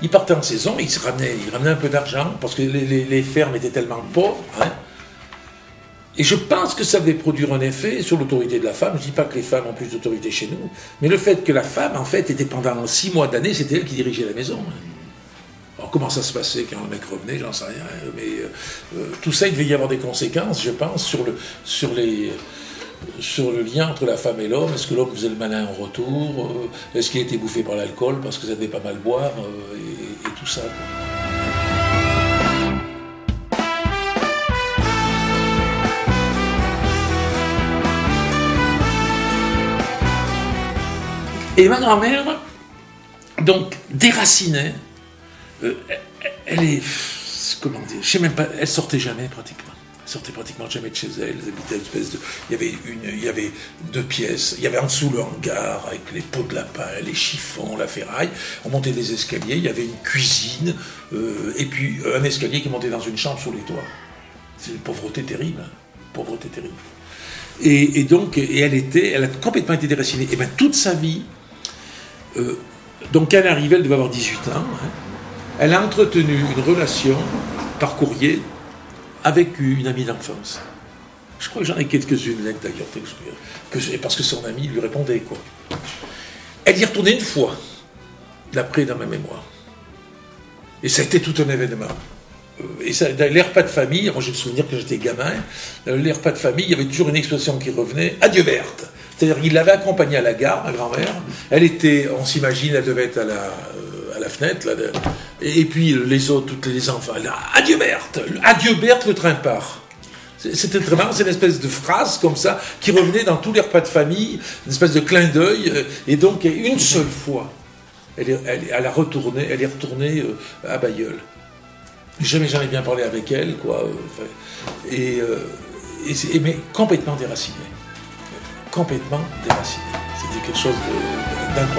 il partait en saison, il ramenait un peu d'argent, parce que les fermes étaient tellement pauvres. Hein. Et je pense que ça devait produire un effet sur l'autorité de la femme. Je ne dis pas que les femmes ont plus d'autorité chez nous, mais le fait que la femme, en fait, était pendant 6 mois d'année, c'était elle qui dirigeait la maison. Alors comment ça se passait quand le mec revenait, j'en sais rien. Mais tout ça, il devait y avoir des conséquences, je pense, sur le lien entre la femme et l'homme. Est-ce que l'homme faisait le malin en retour? Est-ce qu'il était bouffé par l'alcool parce que ça devait pas mal boire et tout ça, quoi. Et ma grand-mère, donc, déracinée, elle est, comment dire, je sais même pas, elle sortait jamais pratiquement. Elle sortait pratiquement jamais de chez elle. Elle habitait une espèce de, il y avait 2 pièces. Il y avait en dessous le hangar avec les pots de lapin, les chiffons, la ferraille. On montait des escaliers. Il y avait une cuisine et puis un escalier qui montait dans une chambre sous les toits. C'est une pauvreté terrible, hein, pauvreté terrible. Et donc, elle a complètement été déracinée. Et bien toute sa vie. Donc, quand elle arrivait, elle devait avoir 18 ans. Hein. Elle a entretenu une relation par courrier avec une amie d'enfance. Je crois que j'en ai quelques-unes là, d'ailleurs, parce que son amie lui répondait, quoi. Elle y est retournée une fois, d'après dans ma mémoire. Et ça a été tout un événement. Et ça, dans les repas de famille, moi j'ai le souvenir que j'étais gamin, les repas de famille, il y avait toujours une expression qui revenait, adieu Berthe. C'est-à-dire qu'il l'avait accompagnée à la gare, ma grand-mère. Elle était, on s'imagine, elle devait être à la fenêtre, là, et puis les autres, tous les enfants, là, adieu Berthe, le train part. C'était très marrant, c'est une espèce de phrase comme ça, qui revenait dans tous les repas de famille, une espèce de clin d'œil, et donc une seule fois, elle est retournée à Bailleul. Jamais j'en ai bien parlé avec elle, quoi. Mais complètement déracinée. Complètement déracinée. C'était quelque chose d'incroyable.